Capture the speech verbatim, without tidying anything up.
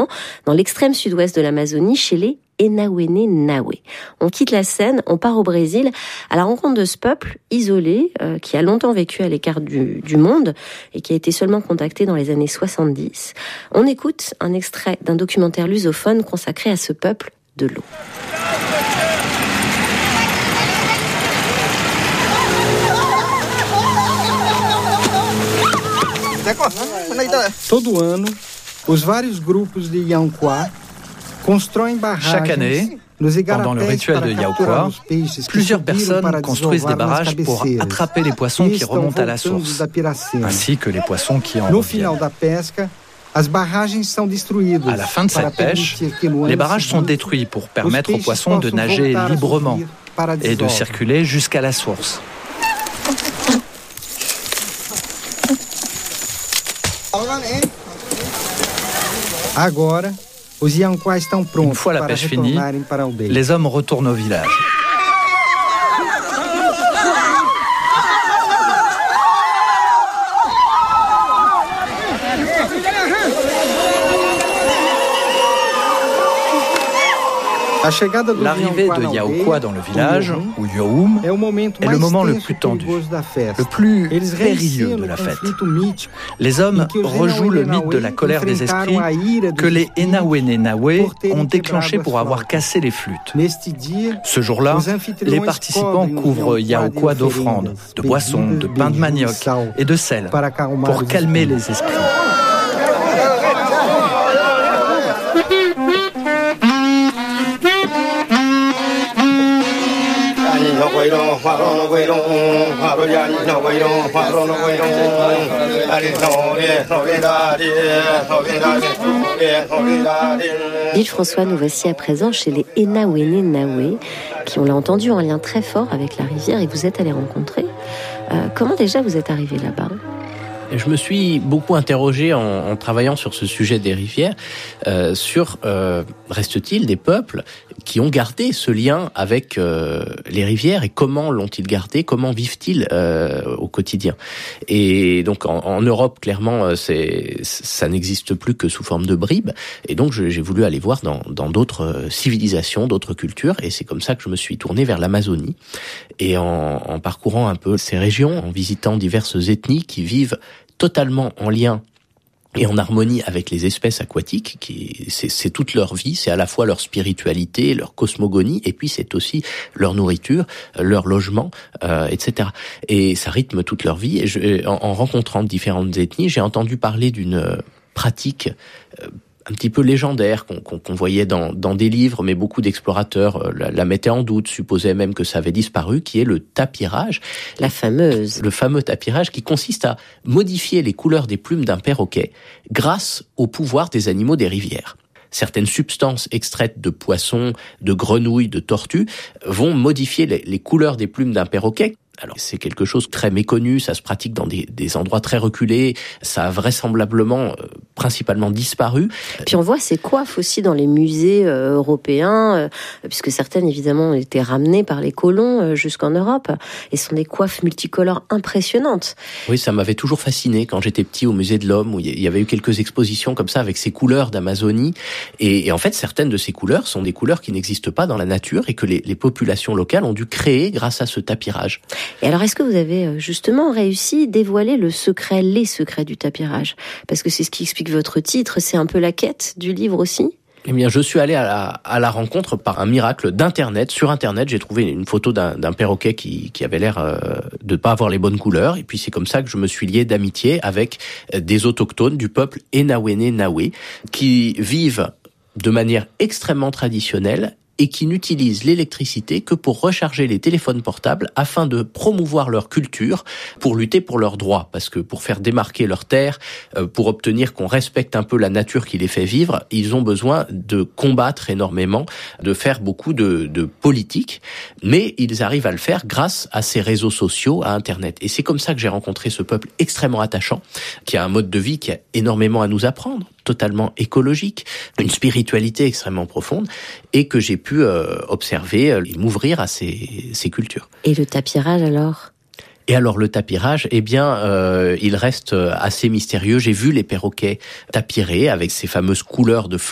précisément dans l'extrême sud-ouest de l'Amazonie, chez les Enauene-Naue. On quitte la scène, on part au Brésil à la rencontre de ce peuple isolé euh, qui a longtemps vécu à l'écart du, du monde et qui a été seulement contacté dans les années soixante-dix. On écoute un extrait d'un documentaire lusophone consacré à ce peuple de l'eau. Todo ano, os vários grupos de Yankwa constroem barragens. Chaque année, pendant le rituel de Yaukwa, plusieurs personnes construisent des barrages pour attraper les poissons qui remontent à la source, ainsi que les poissons qui en reviennent. À la fin de cette pêche, les barrages sont détruits pour permettre aux poissons de nager librement et de circuler jusqu'à la source. Une fois la pêche finie, les hommes retournent au village. L'arrivée de Yaukwa dans le village, ou Youm, est le moment le plus tendu, le plus périlleux de la fête. Les hommes rejouent le mythe de la colère des esprits que les Enauene-Naue ont déclenché pour avoir cassé les flûtes. Ce jour-là, les participants couvrent Yaukwa d'offrandes, de boissons, de pain de manioc et de sel pour calmer les esprits. Gilles François, nous voici à présent chez les Enauene-Naue, qui, on l'a entendu, ont un lien très fort avec la rivière et vous êtes allé rencontrer. Euh, comment déjà vous êtes arrivé là-bas ? Je me suis beaucoup interrogé en, en travaillant sur ce sujet des rivières, euh, sur euh, reste-t-il des peuples qui ont gardé ce lien avec euh, les rivières et comment l'ont-ils gardé, comment vivent-ils euh, au quotidien. Et donc en, en Europe, clairement, c'est, ça n'existe plus que sous forme de bribes. Et donc je, j'ai voulu aller voir dans, dans d'autres civilisations, d'autres cultures. Et c'est comme ça que je me suis tourné vers l'Amazonie. Et en, en parcourant un peu ces régions, en visitant diverses ethnies qui vivent totalement en lien et en harmonie avec les espèces aquatiques, qui c'est, c'est toute leur vie, c'est à la fois leur spiritualité, leur cosmogonie, et puis c'est aussi leur nourriture, leur logement, euh, et cetera. Et ça rythme toute leur vie. Et je, en, en rencontrant différentes ethnies, j'ai entendu parler d'une pratique euh, un petit peu légendaire qu'on, qu'on, qu'on voyait dans, dans des livres, mais beaucoup d'explorateurs la, la mettaient en doute, supposaient même que ça avait disparu, qui est le tapirage. La fameuse. Le fameux tapirage qui consiste à modifier les couleurs des plumes d'un perroquet grâce au pouvoir des animaux des rivières. Certaines substances extraites de poissons, de grenouilles, de tortues vont modifier les, les couleurs des plumes d'un perroquet. Alors c'est quelque chose de très méconnu, ça se pratique dans des, des endroits très reculés, ça a vraisemblablement euh, principalement disparu. Puis on voit ces coiffes aussi dans les musées euh, européens, euh, puisque certaines évidemment ont été ramenées par les colons euh, jusqu'en Europe, et ce sont des coiffes multicolores impressionnantes. Oui, ça m'avait toujours fasciné quand j'étais petit au musée de l'Homme, où il y avait eu quelques expositions comme ça avec ces couleurs d'Amazonie, et, et en fait certaines de ces couleurs sont des couleurs qui n'existent pas dans la nature et que les, les populations locales ont dû créer grâce à ce tapirage. Et alors, est-ce que vous avez justement réussi à dévoiler le secret, les secrets du tapirage ? Parce que c'est ce qui explique votre titre, c'est un peu la quête du livre aussi ? Eh bien, je suis allé à la, à la rencontre par un miracle d'Internet. Sur Internet, j'ai trouvé une photo d'un, d'un perroquet qui, qui avait l'air euh, de pas avoir les bonnes couleurs. Et puis, c'est comme ça que je me suis lié d'amitié avec des autochtones du peuple Enauene-Naue qui vivent de manière extrêmement traditionnelle et qui n'utilisent l'électricité que pour recharger les téléphones portables afin de promouvoir leur culture, pour lutter pour leurs droits. Parce que pour faire démarquer leurs terres, pour obtenir qu'on respecte un peu la nature qui les fait vivre, ils ont besoin de combattre énormément, de faire beaucoup de, de politique, mais ils arrivent à le faire grâce à ces réseaux sociaux, à Internet. Et c'est comme ça que j'ai rencontré ce peuple extrêmement attachant, qui a un mode de vie qui a énormément à nous apprendre, totalement écologique, une spiritualité extrêmement profonde, et que j'ai pu euh, observer et euh, m'ouvrir à ces, ces cultures. Et le tapirage alors ? Et alors le tapirage, eh bien, euh, il reste assez mystérieux. J'ai vu les perroquets tapirés avec ces fameuses couleurs de